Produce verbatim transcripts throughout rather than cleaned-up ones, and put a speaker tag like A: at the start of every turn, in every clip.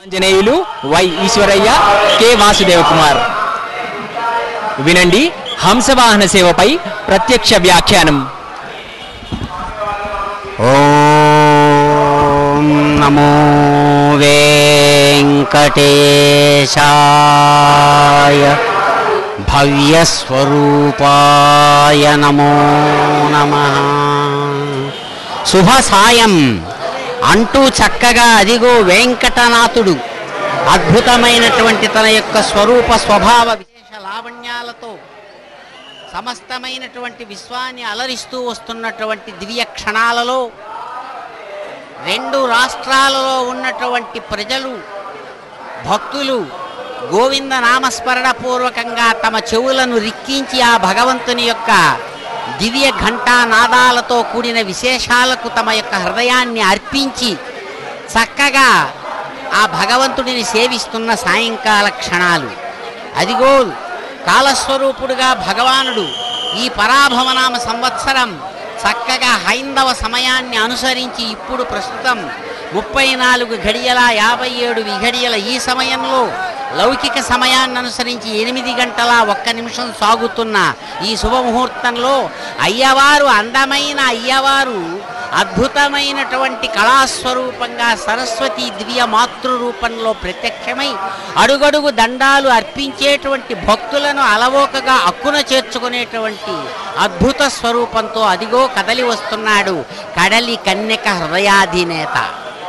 A: Anjaneyulu why Eshwaraiah K Vasudeva Kumar. వినండి హంసవాహన సేవపై ప్రత్యక్ష వ్యాఖ్యానం.
B: ఓం నమో వెంకటేశాయ భవ్యస్వరూపాయ నమో నమః. శుభ సాయం అంటూ చక్కగా అదిగో వెంకటనాథుడు అద్భుతమైనటువంటి తన యొక్క స్వరూప స్వభావ విశేష లావణ్యాలతో సమస్తమైనటువంటి విశ్వాన్ని అలరిస్తూ వస్తున్నటువంటి దివ్య క్షణాలలో రెండు రాష్ట్రాలలో ఉన్నటువంటి ప్రజలు భక్తులు గోవింద నామస్మరణ పూర్వకంగా తమ చెవులను రిక్కించి ఆ భగవంతుని యొక్క దివ్య ఘంటా నాదాలతో కూడిన విశేషాలకు తమ యొక్క హృదయాన్ని అర్పించి చక్కగా ఆ భగవంతుడిని సేవిస్తున్న సాయంకాల క్షణాలు. అదిగో కాలస్వరూపుడుగా భగవానుడు ఈ పరాభవనామ సంవత్సరం చక్కగా హైందవ సమయాన్ని అనుసరించి ఇప్పుడు ప్రస్తుతం ముప్పై నాలుగు గడియల యాభై ఏడు విఘడియల ఈ సమయంలో లౌకిక సమయాన్ని అనుసరించి ఎనిమిది గంటల ఒక్క నిమిషం సాగుతున్న ఈ శుభముహూర్తంలో అయ్యవారు అందమైన అయ్యవారు అద్భుతమైనటువంటి కళాస్వరూపంగా సరస్వతి దివ్య మాతృరూపంలో ప్రత్యక్షమై అడుగడుగు దండాలు అర్పించేటువంటి భక్తులను అలవోకగా అక్కున చేర్చుకునేటువంటి అద్భుత స్వరూపంతో అదిగో కదలి వస్తున్నాడు కడలి కన్యక హృదయాధినేత.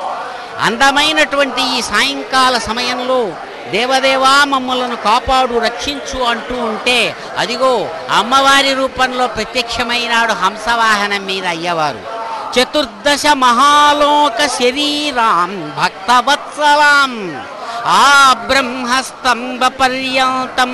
B: అందమైనటువంటి ఈ సాయంకాల సమయంలో దేవదేవా మమ్మలను కాపాడు రక్షించు అంటూ ఉంటే అదిగో అమ్మవారి రూపంలో ప్రత్యక్షమైనాడు హంసవాహనం మీద అయ్యవారు. చతుర్దశ మహాలోక శరీరాం భక్తవత్సలాం ఆ బ్రహ్మస్తంభ పర్యంతం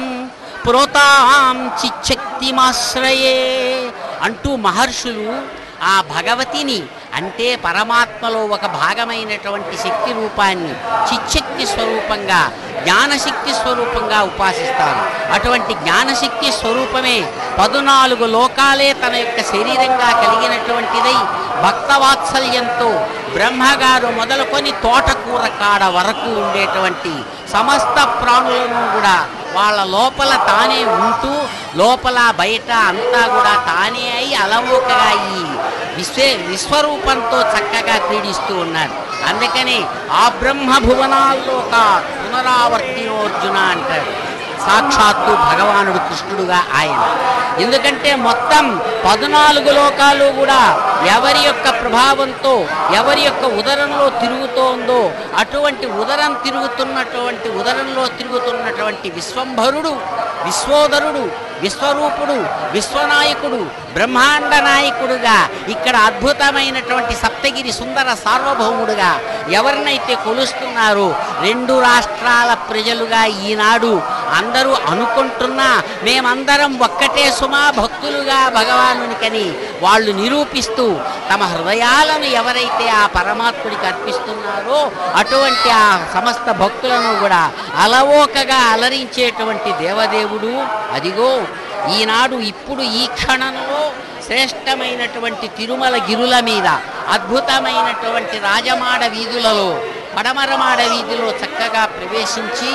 B: ప్రోతాం చిచ్చక్తిమాశ్రయే అంటూ మహర్షులు ఆ భగవతిని అంటే పరమాత్మలో ఒక భాగమైనటువంటి శక్తి రూపాన్ని చిచ్చక్తి స్వరూపంగా జ్ఞానశక్తి స్వరూపంగా ఉపాసిస్తారు. అటువంటి జ్ఞానశక్తి స్వరూపమే పదునాలుగు లోకాలే తన యొక్క శరీరంగా కలిగినటువంటిదై భక్తవాత్సల్యంతో బ్రహ్మగారు మొదలుకొని తోటకూర కాడ వరకు ఉండేటువంటి సమస్త ప్రాణులను కూడా వాళ్ళ లోపల తానే ఉంటూ లోపల బయట అంతా కూడా తానే అయి అలవోకగా ఈ విశ్వ విశ్వరూపంతో చక్కగా క్రీడిస్తూ ఉన్నారు. అందుకని ఆ బ్రహ్మ భువనాల్లో ఒక పునరావర్తినోర్జున అంటాడు సాక్షాత్తు భగవానుడు కృష్ణుడుగా ఆయన. ఎందుకంటే మొత్తం పద్నాలుగు లోకాలు కూడా ఎవరి యొక్క ప్రభావంతో ఎవరి యొక్క ఉదరంలో తిరుగుతోందో అటువంటి ఉదరం తిరుగుతున్నటువంటి ఉదరంలో తిరుగుతున్నటువంటి విశ్వంభరుడు విశ్వోదరుడు విశ్వరూపుడు విశ్వనాయకుడు బ్రహ్మాండ నాయకుడుగా ఇక్కడ అద్భుతమైనటువంటి సప్తగిరి సుందర సార్వభౌముడుగా ఎవరినైతే కొలుస్తున్నారో రెండు రాష్ట్రాల ప్రజలుగా ఈనాడు అందరూ అనుకుంటున్నా మేమందరం ఒక్కటే సుమా భక్తులుగా భగవానునికని వాళ్ళు నిరూపిస్తూ తమ హృదయాలను ఎవరైతే ఆ పరమాత్ముడికి అర్పిస్తున్నారో అటువంటి ఆ సమస్త భక్తులను కూడా అలవోకగా అలరించేటువంటి దేవదేవుడు అదిగో ఈనాడు ఇప్పుడు ఈ క్షణంలో శ్రేష్టమైనటువంటి తిరుమల గిరుల మీద అద్భుతమైనటువంటి రాజమాడ వీధులలో పడమరమాడ వీధిలో చక్కగా ప్రవేశించి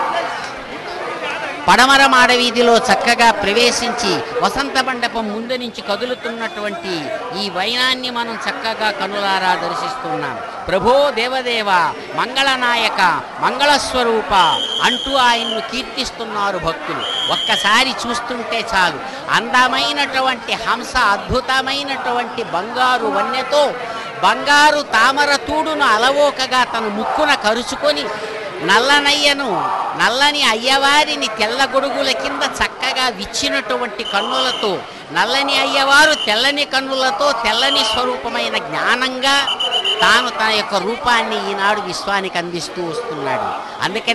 B: పడమరమాడ వీధిలో చక్కగా ప్రవేశించి వసంత మండపం ముందు నుంచి కదులుతున్నటువంటి ఈ వైనాన్ని మనం చక్కగా కనులారా దర్శిస్తున్నాం. ప్రభో దేవదేవ మంగళనాయక మంగళస్వరూప అంటూ ఆయన్ను కీర్తిస్తున్నారు భక్తులు. ఒక్కసారి చూస్తుంటే చాలు అందమైనటువంటి హంస అద్భుతమైనటువంటి బంగారు వన్నెతో బంగారు తామర తూడును అలవోకగా తన ముక్కున కరుచుకొని నల్లనయ్యను నల్లని అయ్యవారిని తెల్ల గొడుగుల కింద చక్కగా విచ్చినటువంటి కన్నులతో నల్లని అయ్యవారు తెల్లని కన్నులతో తెల్లని స్వరూపమైన జ్ఞానంగా తాను తన యొక్క రూపాన్ని ఈనాడు విశ్వానికి అందిస్తూ వస్తున్నాడు. అందుకని